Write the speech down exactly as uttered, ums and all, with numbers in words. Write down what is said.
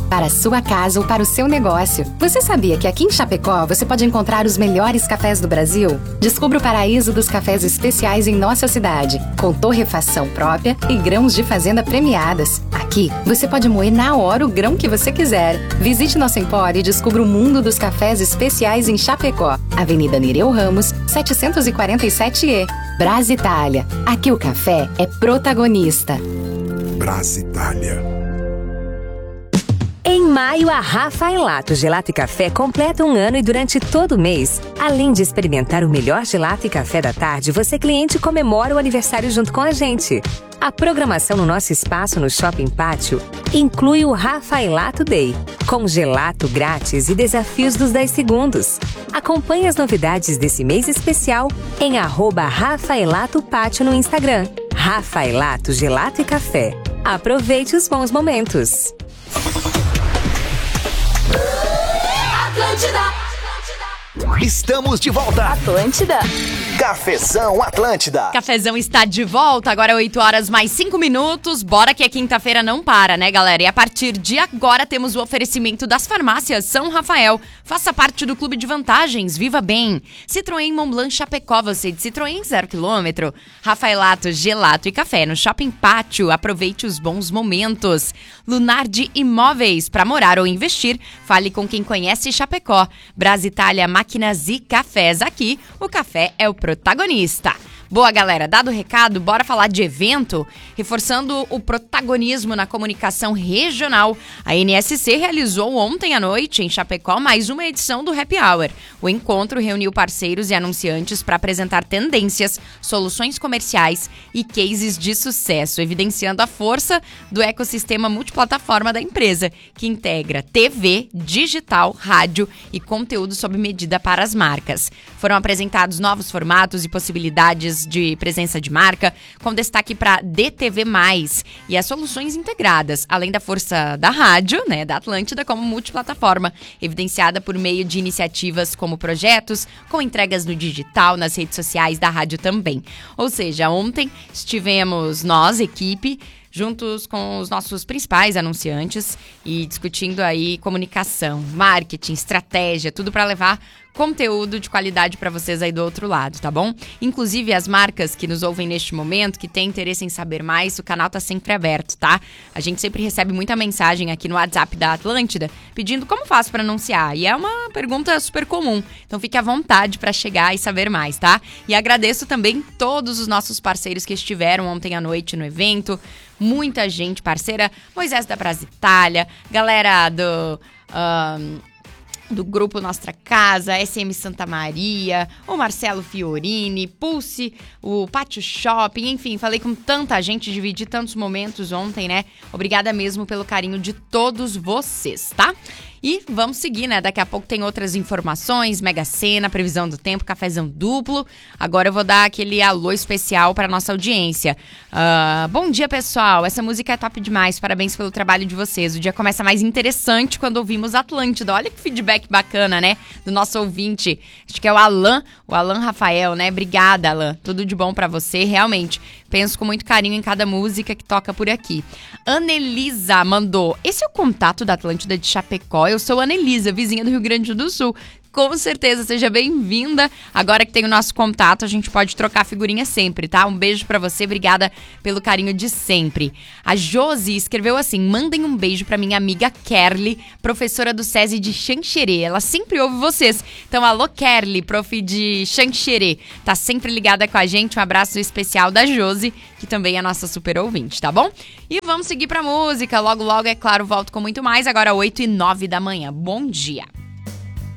para a sua casa ou para o seu negócio. Você sabia que aqui em Chapecó você pode encontrar os melhores cafés do Brasil? Descubra o paraíso dos cafés especiais em nossa cidade, com torrefação própria e grãos de fazenda premiadas. Aqui você pode moer na hora o grão que você quiser. Visite nosso empório e descubra o mundo dos cafés especiais em Chapecó. Avenida Nereu Ramos, setecentos e quarenta e sete E. Brasitália. Aqui o café é protagonista. Brasitália. Em maio, a Rafaelato Gelato e Café completa um ano e durante todo o mês, além de experimentar o melhor gelato e café da tarde, você cliente comemora o aniversário junto com a gente. A programação no nosso espaço no Shopping Pátio inclui o Rafaelato Day, com gelato grátis e desafios dos dez segundos. Acompanhe as novidades desse mês especial em arroba Rafaelato Pátio no Instagram. Rafaelato Gelato e Café. Aproveite os bons momentos. Atlântida. Estamos de volta. Atlântida. Cafezão Atlântida. Cafezão está de volta, agora oito horas mais cinco minutos. Bora que a quinta-feira não para, né, galera? E a partir de agora temos o oferecimento das farmácias São Rafael. Faça parte do clube de vantagens, viva bem. Citroën Montblanc Chapecó, você de Citroën zero quilômetro. Rafaelato, gelato e café no Shopping Pátio. Aproveite os bons momentos. Lunardi Imóveis, para morar ou investir, fale com quem conhece Chapecó. Brasitália Máquinas e Cafés, aqui o café é o protagonista. Boa, galera, dado o recado, bora falar de evento? Reforçando o protagonismo na comunicação regional, a N S C realizou ontem à noite, em Chapecó, mais uma edição do Happy Hour. O encontro reuniu parceiros e anunciantes para apresentar tendências, soluções comerciais e cases de sucesso, evidenciando a força do ecossistema multiplataforma da empresa, que integra T V, digital, rádio e conteúdo sob medida para as marcas. Foram apresentados novos formatos e possibilidades de presença de marca, com destaque para D T V mais, e as soluções integradas, além da força da rádio, né, da Atlântida, como multiplataforma, evidenciada por meio de iniciativas como projetos, com entregas no digital, nas redes sociais da rádio também. Ou seja, ontem estivemos nós, equipe, juntos com os nossos principais anunciantes e discutindo aí comunicação, marketing, estratégia, tudo para levar conteúdo de qualidade para vocês aí do outro lado, tá bom? Inclusive as marcas que nos ouvem neste momento, que têm interesse em saber mais, o canal tá sempre aberto, tá? A gente sempre recebe muita mensagem aqui no WhatsApp da Atlântida pedindo como faço para anunciar, e é uma pergunta super comum, então fique à vontade para chegar e saber mais, tá? E agradeço também todos os nossos parceiros que estiveram ontem à noite no evento, muita gente parceira, Moisés da Brasitália, galera do... Um, do Grupo Nossa Casa, S M Santa Maria, o Marcelo Fiorini, Pulse, o Pátio Shopping, enfim, falei com tanta gente, dividi tantos momentos ontem, né? Obrigada mesmo pelo carinho de todos vocês, tá? E vamos seguir, né? Daqui a pouco tem outras informações, Mega Sena, previsão do tempo, cafezão duplo. Agora eu vou dar aquele alô especial para nossa audiência. Uh, bom dia, pessoal. Essa música é top demais. Parabéns pelo trabalho de vocês. O dia começa mais interessante quando ouvimos Atlântida. Olha que feedback bacana, né? Do nosso ouvinte. Acho que é o Alan, o Alan Rafael, né? Obrigada, Alan. Tudo de bom para você. Realmente, penso com muito carinho em cada música que toca por aqui. Anelisa mandou: esse é o contato da Atlântida de Chapecó. Eu sou a Anelisa, vizinha do Rio Grande do Sul. Com certeza, seja bem-vinda. Agora que tem o nosso contato, a gente pode trocar figurinha sempre, tá? Um beijo pra você, obrigada pelo carinho de sempre. A Josi escreveu assim: mandem um beijo pra minha amiga Kerly, professora do SESI de Xanxerê. Ela sempre ouve vocês. Então, alô Kerly, prof de Xanxerê. Tá sempre ligada com a gente. Um abraço especial da Josi, que também é nossa super ouvinte, tá bom? E vamos seguir pra música. Logo, logo, é claro, volto com muito mais. Agora, oito e nove da manhã. Bom dia.